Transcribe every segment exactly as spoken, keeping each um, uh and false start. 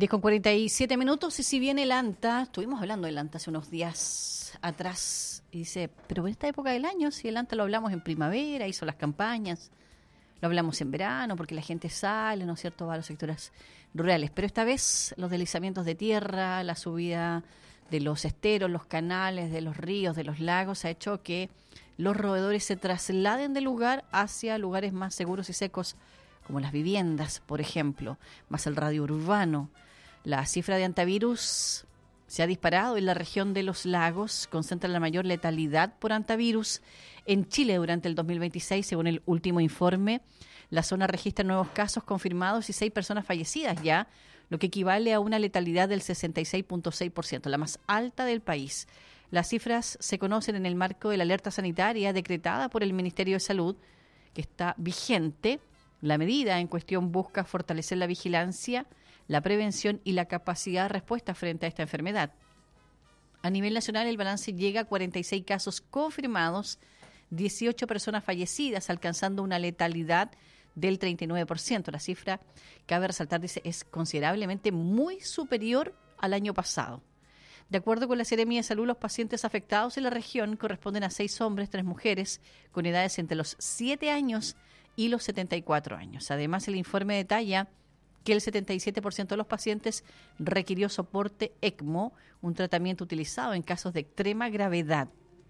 diez con cuarenta y siete minutos, y si viene el ANTA, estuvimos hablando del ANTA hace unos días atrás, y dice, pero en esta época del año, si el ANTA lo hablamos en primavera, hizo las campañas, lo hablamos en verano, porque la gente sale, ¿no es cierto?, va a los sectores rurales, pero esta vez los deslizamientos de tierra, la subida de los esteros, los canales, de los ríos, de los lagos, ha hecho que los roedores se trasladen del lugar hacia lugares más seguros y secos, como las viviendas, por ejemplo, más el radio urbano. La cifra de antivirus se ha disparado en la región de los lagos, concentra la mayor letalidad por antivirus en Chile durante el dos mil veintiséis, según el último informe. La zona registra nuevos casos confirmados y seis personas fallecidas ya, lo que equivale a una letalidad del sesenta y seis punto seis por ciento, la más alta del país. Las cifras se conocen en el marco de la alerta sanitaria decretada por el Ministerio de Salud, que está vigente. La medida en cuestión busca fortalecer la vigilancia, la prevención y la capacidad de respuesta frente a esta enfermedad. A nivel nacional, el balance llega a cuarenta y seis casos confirmados, dieciocho personas fallecidas, alcanzando una letalidad del treinta y nueve por ciento. La cifra, cabe resaltar, dice, es considerablemente muy superior al año pasado. De acuerdo con la Seremia de Salud, los pacientes afectados en la región corresponden a seis hombres, tres mujeres, con edades entre los siete años y los setenta y cuatro años. Además, el informe detalla que el setenta y siete por ciento de los pacientes requirió soporte ECMO, un tratamiento utilizado en casos de extrema gravedad.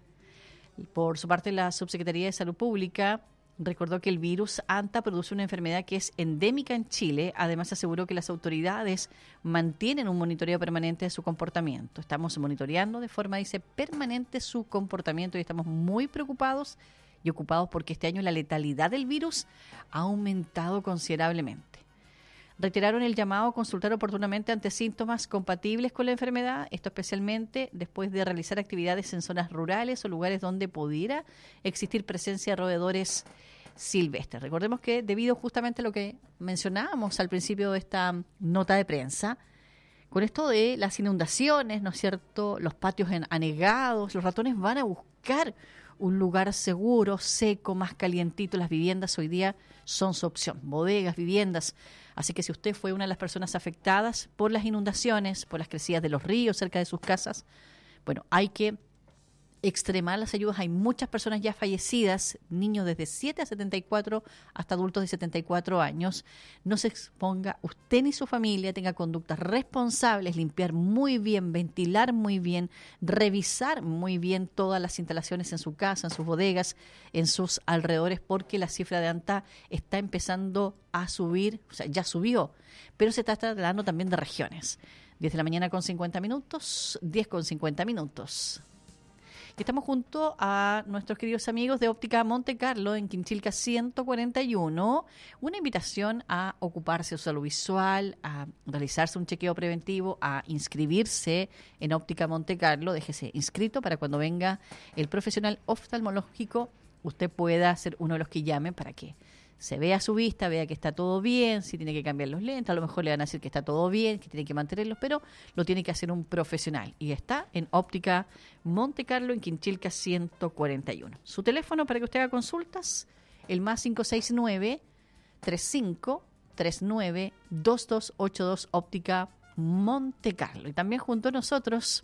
Por su parte, la Subsecretaría de Salud Pública recordó que el virus ANTA produce una enfermedad que es endémica en Chile. Además, aseguró que las autoridades mantienen un monitoreo permanente de su comportamiento. Estamos monitoreando de forma, dice, permanente su comportamiento y estamos muy preocupados y ocupados porque este año la letalidad del virus ha aumentado considerablemente. Reiteraron el llamado a consultar oportunamente ante síntomas compatibles con la enfermedad, esto especialmente después de realizar actividades en zonas rurales o lugares donde pudiera existir presencia de roedores silvestres. Recordemos que debido justamente a lo que mencionábamos al principio de esta nota de prensa, con esto de las inundaciones, ¿no es cierto?, los patios en, anegados, los ratones van a buscar un lugar seguro, seco, más calientito. Las viviendas hoy día son su opción, bodegas, viviendas. Así que si usted fue una de las personas afectadas por las inundaciones, por las crecidas de los ríos cerca de sus casas, bueno, hay que extremar las ayudas. Hay muchas personas ya fallecidas, niños desde siete a setenta y cuatro hasta adultos de setenta y cuatro años. No se exponga usted ni su familia, tenga conductas responsables, limpiar muy bien, ventilar muy bien, revisar muy bien todas las instalaciones en su casa, en sus bodegas, en sus alrededores, porque la cifra de ANTA está empezando a subir, o sea, ya subió, pero se está tratando también de regiones. diez de la mañana con cincuenta minutos, diez con cincuenta minutos. Estamos junto a nuestros queridos amigos de Óptica Monte Carlo en Quinchilca ciento cuarenta y uno. Una invitación a ocuparse de su salud visual, a realizarse un chequeo preventivo, a inscribirse en Óptica Monte Carlo. Déjese inscrito para cuando venga el profesional oftalmológico, usted pueda ser uno de los que llamen para que se vea su vista, vea que está todo bien, si tiene que cambiar los lentes, a lo mejor le van a decir que está todo bien, que tiene que mantenerlos, pero lo tiene que hacer un profesional. Y está en Óptica Monte Carlo en Quinchilca ciento cuarenta y uno. Su teléfono para que usted haga consultas, el más cinco seis nueve, tres cinco tres nueve, dos dos ocho dos, Óptica Monte Carlo. Y también junto a nosotros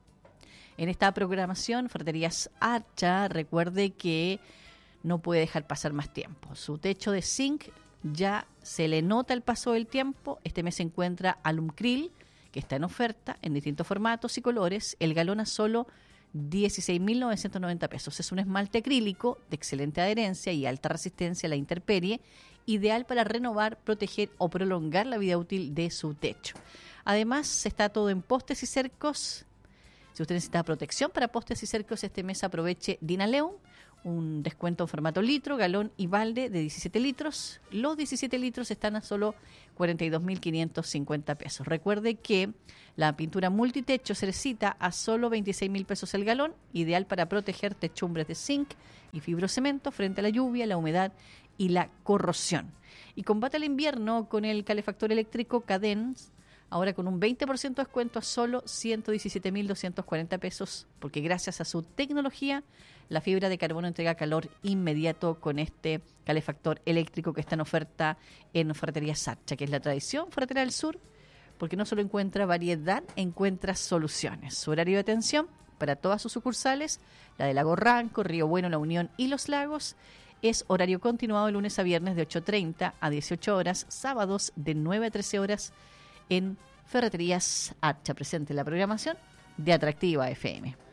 en esta programación, Ferreterías Archa. Recuerde que no puede dejar pasar más tiempo. Su techo de zinc ya se le nota el paso del tiempo. Este mes se encuentra Alumcril, que está en oferta en distintos formatos y colores. El galón a solo dieciséis mil novecientos noventa pesos. Es un esmalte acrílico de excelente adherencia y alta resistencia a la intemperie, ideal para renovar, proteger o prolongar la vida útil de su techo. Además, está todo en postes y cercos. Si usted necesita protección para postes y cercos, este mes aproveche Dinaleum, un descuento en formato litro, galón y balde de diecisiete litros. Los diecisiete litros están a solo cuarenta y dos mil quinientos cincuenta pesos. Recuerde que la pintura multitecho Cerecita a solo veintiséis mil pesos el galón, ideal para proteger techumbres de zinc y fibrocemento frente a la lluvia, la humedad y la corrosión. Y combate el invierno con el calefactor eléctrico Cadence, ahora con un veinte por ciento de descuento a solo ciento diecisiete mil doscientos cuarenta pesos, porque gracias a su tecnología, la fibra de carbono entrega calor inmediato con este calefactor eléctrico que está en oferta en Ferretería Sacha, que es la tradición ferretera del sur, porque no solo encuentra variedad, encuentra soluciones. Su horario de atención para todas sus sucursales, la de Lago Ranco, Río Bueno, La Unión y Los Lagos, es horario continuado de lunes a viernes de ocho treinta a dieciocho horas, sábados de nueve a trece horas en Ferreterías Hacha, presente en la programación de Atractiva F M.